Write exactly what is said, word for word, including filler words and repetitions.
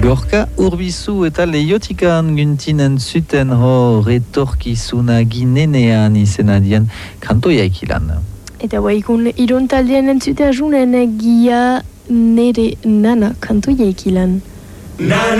Gorka urbizu eta leiotikan guntinen zuten hor etorkizuna ginenean izena dien kantoiak ilan. Eta baikun irontaldean entzutea junen gia nere nana kantoiak ilan.